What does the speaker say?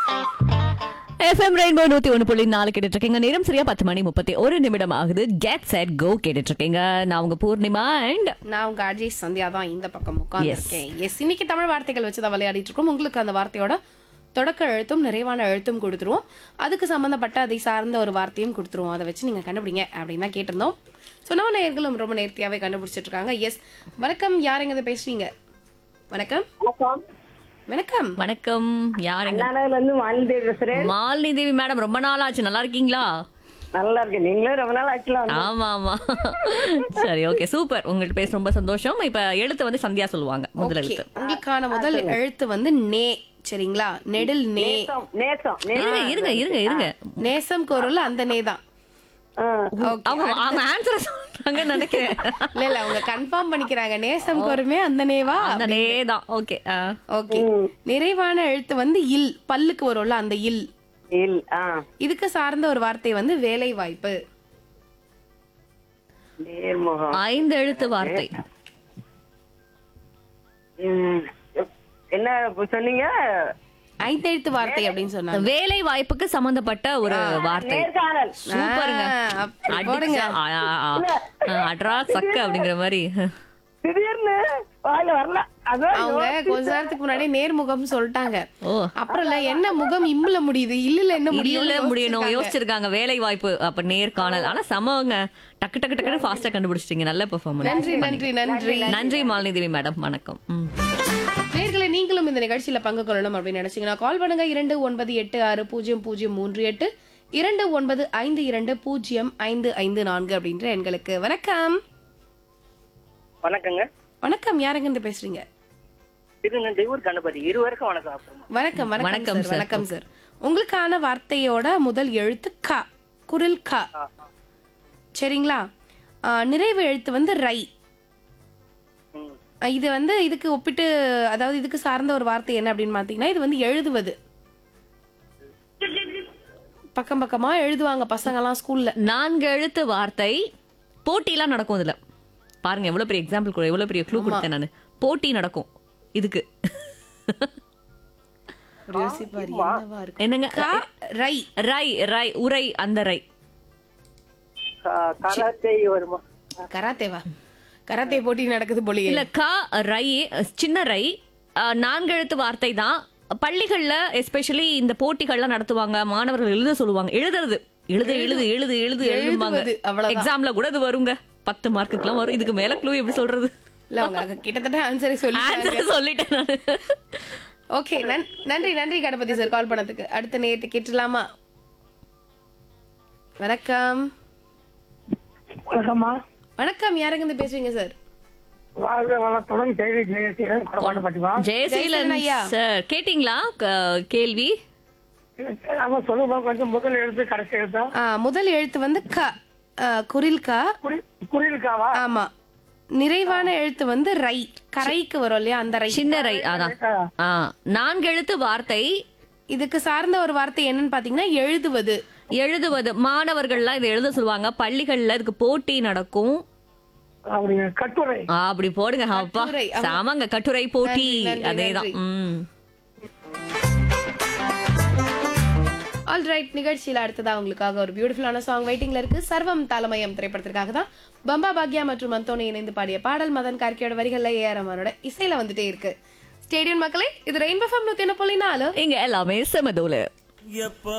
FM rainbow 101.4 கேட்டுட்டு இருக்கீங்க. நேரம் சரியா 10:31 ஆகுது. கெட் செட் கோ கேட்டுட்டு இருக்கீங்க. நான் உங்க பூர்ணிமா அண்ட் நான் உங்க அஜய் சந்தியா தான் இந்த பக்கம் உட்கார்ந்திருக்கேன். எஸ், இன்னைக்கு தமிழ் வார்த்தைகள் வச்சு தான் விளையாடிட்டு இருக்கோம். உங்களுக்கு அந்த வார்த்தையோட தொடக்க எழுத்தும் நிறைவான எழுத்தும் கொடுத்துருவோம். அதுக்கு சம்பந்தப்பட்ட அதை சார்ந்த ஒரு வார்த்தையும் கொடுத்துருவோம். அதை வச்சு நீங்க கண்டுபிடிங்க அப்படின்னு தான் கேட்டிருந்தோம். சொன்ன நேயர்களும் ரொம்ப நேர்த்தியாவே கண்டுபிடிச்சிட்டு இருக்காங்க. எஸ், வணக்கம். யாருங்க இதை பேசுறீங்க? வணக்கம். வணக்கம். வணக்கம். யாருங்க? மாலினி பேசுறேன். மாலினி தேவி மேடம், ரொம்ப நாள் ஆச்சு. நல்லா இருக்கீங்களா? நல்லா இருக்கு. நீங்களும் ரொம்ப நாள் ஆச்சுலாம். ஆமா ஆமா. சரி, ஓகே, சூப்பர். உங்கள்கிட்ட பேச ரொம்ப சந்தோஷம். இப்ப எழுத்து வந்து சந்தியா சொல்லுவாங்க. முதல் Okay, எழுத்து. உங்களுக்கான முதல் எழுத்து வந்து நே. சரிங்களா? நெடில் நே. நேசம் இருங்க இருங்க இருங்க இருங்க. நேசம் குரல் அந்த நே தான். அவங்க ஆன்சர் சொல்றாங்கன்னு நினைக்கிறேன். இல்ல அவங்க கன்ஃபார்ம் பண்ணிக்கிறாங்க. நேசம் கோருமே அந்த நேவா? அந்த நே தான். ஓகே. ஓகே. நிறைவான எழுத்து வந்து இல். பல்லுக்கு வரும்ல அந்த இல். இதுக்கு சார்ந்த ஒரு வார்த்தை வந்து வேலை வாய்ப்பு. நேர்முகம். 5 எழுத்து வார்த்தை. என்ன சொன்னீங்க? 5 எழுத்து வார்த்தை அப்படின்னு சொன்னாங்க. வேலை வாய்ப்புக்கு சம்பந்தப்பட்ட ஒரு வார்த்தை. நேர்காணல். சூப்பருங்க. அப்படி போடுங்க. அட்ரா சக்க அப்படிங்கிற மாதிரி. திடீர்னு வாயில வரல. அதான் அவங்க கொஞ்ச நேரத்துக்கு முன்னாடி நேர்முகம் சொல்லிட்டாங்க. ஓ, அப்புறம் இல்ல என்ன முகம் இம்முல முடியுது, இல்ல என்ன இல்ல முடியணும் முடியும் யோசிச்சிருக்காங்க. வேலை வாய்ப்பு அப்ப நேர்காணல். ஆனா சமவங்க டக்கு டக்கு டக்குன்னு ஃபாஸ்டா கண்டுபிடிச்சிட்டீங்க. நல்ல பெர்ஃபார்மன்ஸ். நன்றி நன்றி நன்றி நன்றி மாலினி தேவி மேடம். வணக்கம். நேயர்களே, நீங்களும் இந்த நிகழ்ச்சியில பங்கு கொள்ளணும் அப்படின்னு நினைச்சீங்கன்னா கால் பண்ணுங்க. 29860038 2952205554 அப்படின்ற எண்களுக்கு. வணக்கம். வணக்கங்க. வணக்கம். யாருங்க இருந்து பேசுறீங்க? திருநெல்வேலூர் கணபதி. இருவருக்கும் வணக்கம். வணக்கம். வணக்கம் வணக்கம் sir. சார். வணக்கம் சார். உங்களுக்கான வார்த்தையோட முதல் எழுத்து க. குரில் க. சரிங்களா? நிறைவு எழுத்து வந்து ரை. இது வந்து இதுக்கு ஒப்பிட்டு, அதாவது இதுக்கு சார்ந்த ஒரு வார்த்தை என்ன அப்படின்னு பாத்தீங்கன்னா, இது வந்து எழுதுவது. பக்கம் பக்கமா எழுதுவாங்க பசங்க எல்லாம் ஸ்கூல்ல. 4 எழுத்து வார்த்தை. போட்டிலாம் நடக்கும் இதுல. பாருங்க எவ்வளவு பெரிய எக்ஸாம்பிள் கூட, எவ்வளவு பெரிய க்ளூ கொடுத்தேன் நானு. போட்டி நடக்கும் இதுக்கு. ஒரு யோசிப்பாரு, என்னவா இருக்கு? என்னங்க? க, ரை. ரை ரை உரை. அந்த ரை. கராத்தே வருமா? கராத்தேவா? கராத்தே போட்டி நடக்குது போலியே. இல்ல, க ரை, சின்ன ரை. 4 எழுத்து வார்த்தை தான். பள்ளிகள்ல எஸ்பெஷலி இந்த போட்டிகள்லாம் நடத்துவாங்க. மாணவர்கள் எழுத சொல்லுவாங்க. எழுதுறது. எழுது எழுது எழுது எழுது எழுதுவாங்க. எழுதுவது, அவ்வளவுதான். எக்ஸாம்ல கூட இது வருங்க. 10 மார்க்குக்குலாம் வரும். இதுக்கு மேல க்ளூ எப்படி சொல்றது? இல்ல அவங்க கிட்டத்தட்ட ஆன்சரை சொல்லி. ஆன்சர் சொல்லிட்டேன் நானு. ஓகே, நன்றி நன்றி கணபதி சார் கால் பண்ணதுக்கு. அடுத்த நேரத்தை கேட்டுலாமா? வணக்கம். வணக்கம்மா. வணக்கம். யாருங்க இருந்து பேசுறீங்க சார்? வாழ்க வளத்துடன் கேள்வி ஜெயசீலன். ஜெயசீலன் ஐயா. சார், கேட்டீங்களா கேள்வி? ஆமா, சொல்லுங்க. கொஞ்சம் முதல் எழுத்து கடைசி எழுத்தா? முதல் எழுத்து வந்து க. குரில் க. புரியுதுக்காவா? ஆமா. நிறைவான எழுத்து வந்து ரை. கரைக்கு வரும் இல்லையா அந்த ரை. சின்ன ரை. அதான். 4 எழுத்து வார்த்தை. இதுக்கு சார்ந்த ஒரு வார்த்தை என்னன்னு பாத்தீங்கன்னா எழுதுவது. எழுதுவது. மாணவர்கள்லாம் இதை எழுத சொல்லுவாங்க. பள்ளிகள்ல இதுக்கு போட்டி நடக்கும். அப்படிங்க. கட்டுரை. அப்படி போடுங்க. அப்பா கட்டுரை. ஆமா. சாமாங்க. கட்டுரை போட்டி. நன்றி, நன்றி, அதேதான். நன்றி. ஆல்ரைட், நிகழ்ச்சியில அடுத்ததா உங்களுக்காக ஒரு பியூட்டிஃபுல்லான சாங் வெயிட்டிங்ல இருக்கு. சர்வம் தாளமயம் திரைப்படத்திற்காக தான் பம்பா பாக்யா மற்றும் அந்தோனி இணைந்து பாடிய பாடல் மதன் கார்கியோட வரிகள்ல ஏஆர் ரஹ்மானோட இசையில வந்துட்டே இருக்கு. ஸ்டேடியம் மக்களே, இது ரெயின்போ FM 101.4. இங்க எல்லாமே செமதோல.